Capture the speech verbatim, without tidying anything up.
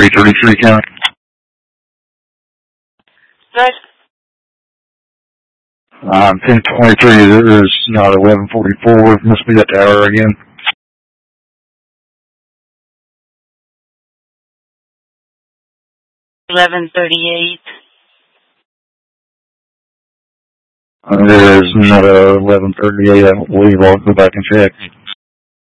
three thirty-three count. Good. Um, ten twenty-three, there is not eleven forty-four. Must be the tower again. eleven thirty-eight. Uh, there is not a eleven thirty-eight, I don't believe. I'll go back and check.